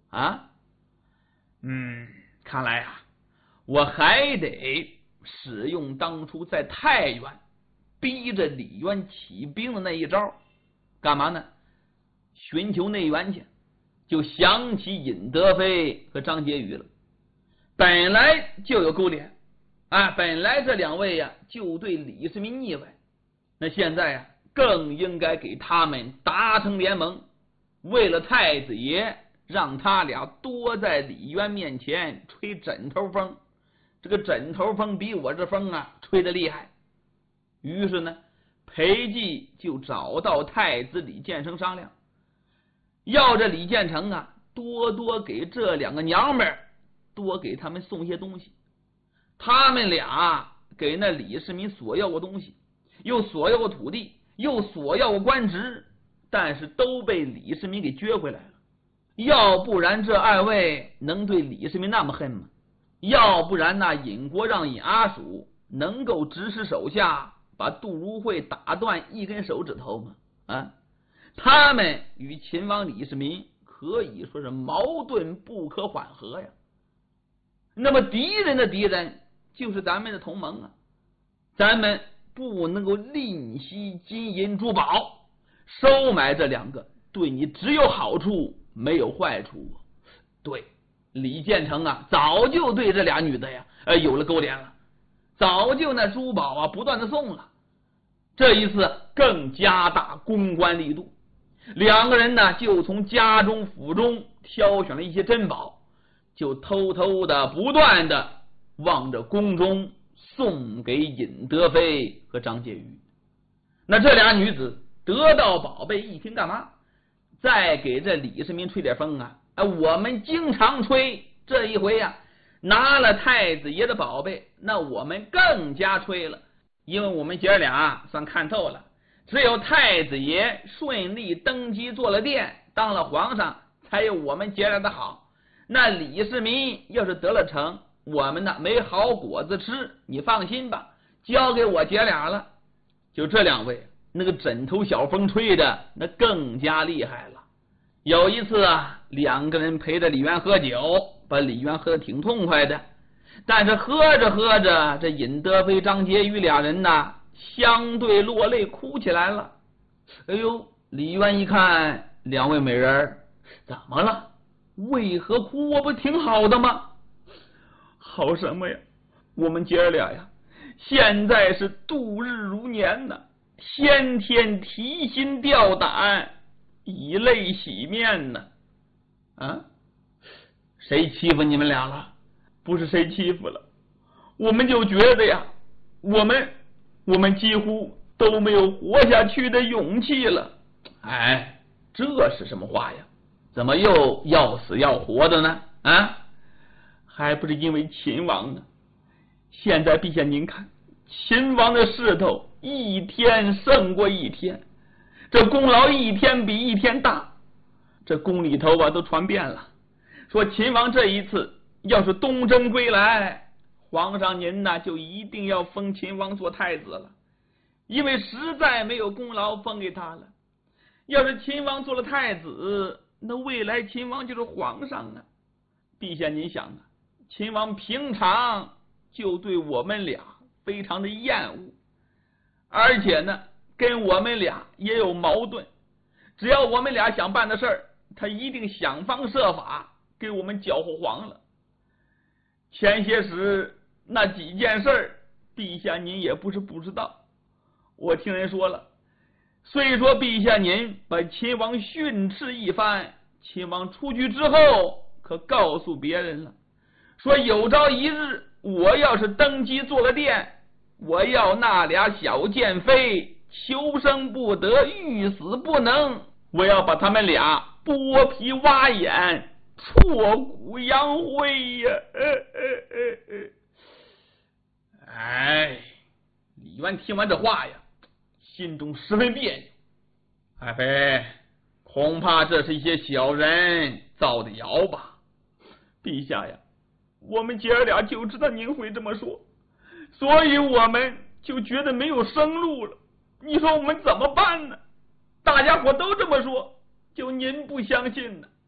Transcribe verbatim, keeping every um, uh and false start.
啊？嗯，看来啊，我还得使用当初在太原逼着李渊起兵的那一招，干嘛呢？寻求内援去，就想起尹德飞和张婕妤了。本来就有勾连啊，本来这两位呀、啊、就对李世民腻歪，那现在呀、啊、更应该给他们达成联盟，为了太子爷，让他俩多在李渊面前吹枕头风。这个枕头风比我这风啊吹得厉害。于是呢，裴寂就找到太子李建成商量，要这李建成啊多多给这两个娘们儿多给他们送些东西。他们俩给那李世民索要过东西，又索要过土地，又索要过官职，但是都被李世民给撅回来了。要不然这二位能对李世民那么恨吗？要不然那尹国让、尹阿鼠能够指使手下把杜如晦打断一根手指头吗？啊，他们与秦王李世民可以说是矛盾不可缓和呀。那么敌人的敌人就是咱们的同盟啊，咱们不能够吝惜金银珠宝，收买这两个对你只有好处没有坏处。对，李建成啊早就对这俩女的呀呃有了勾连了，早就那珠宝啊不断的送了。这一次更加大公关力度，两个人呢就从家中府中挑选了一些珍宝，就偷偷的不断的往着宫中送给尹德妃和张婕妤。那这俩女子得到宝贝一听干嘛？再给这李世民吹点风啊！哎，我们经常吹，这一回呀、啊，拿了太子爷的宝贝，那我们更加吹了，因为我们姐俩算看透了，只有太子爷顺利登基做了殿，当了皇上，才有我们姐俩的好。那李世民要是得了逞，我们呢没好果子吃，你放心吧，交给我姐俩了。就这两位，那个枕头小风吹的那更加厉害了。有一次啊，两个人陪着李渊喝酒，把李渊喝得挺痛快的，但是喝着喝着，这尹德妃、张婕妤俩人呢相对落泪哭起来了。哎呦，李渊一看两位美人，怎么了？为何哭？我不挺好的吗？好什么呀，我们姐俩呀现在是度日如年呢，天天提心吊胆，以泪洗面呢。啊，谁欺负你们俩了？不是谁欺负了，我们就觉得呀，我们我们几乎都没有活下去的勇气了。哎，这是什么话呀？怎么又要死要活的呢？啊，还不是因为秦王呢。现在陛下您看，秦王的势头一天胜过一天，这功劳一天比一天大，这宫里头啊都传遍了，说秦王这一次要是东征归来，皇上您呢就一定要封秦王做太子了，因为实在没有功劳封给他了。要是秦王做了太子，那未来秦王就是皇上啊。陛下您想啊，秦王平常就对我们俩非常的厌恶，而且呢跟我们俩也有矛盾，只要我们俩想办的事儿，他一定想方设法给我们搅和黄了。前些时那几件事儿，陛下您也不是不知道，我听人说了，虽说陛下您把秦王训斥一番，秦王出去之后可告诉别人了，说有朝一日我要是登基做了殿，我要那俩小贱妃求生不得，欲死不能，我要把他们俩剥皮挖眼，挫骨扬灰呀！呃呃呃呃、哎，李渊听完这话呀，心中十分别扭。爱妃，恐怕这是一些小人造的谣吧？陛下呀，我们姐儿俩就知道您会这么说，所以我们就觉得没有生路了。你说我们怎么办呢？大家伙都这么说，就您不相信呢。